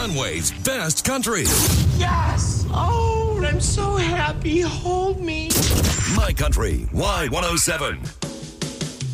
Conway's best country. Yes! Oh, I'm so happy. Hold me. My Country Y107.